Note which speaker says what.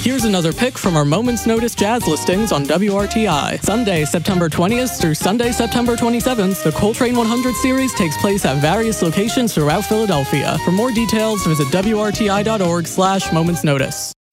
Speaker 1: Here's another pick from our Moments Notice jazz listings on WRTI. Sunday, September 20th through Sunday, September 27th, the Coltrane 100 series takes place at various locations throughout Philadelphia. For more details, visit WRTI.org/momentsnotice.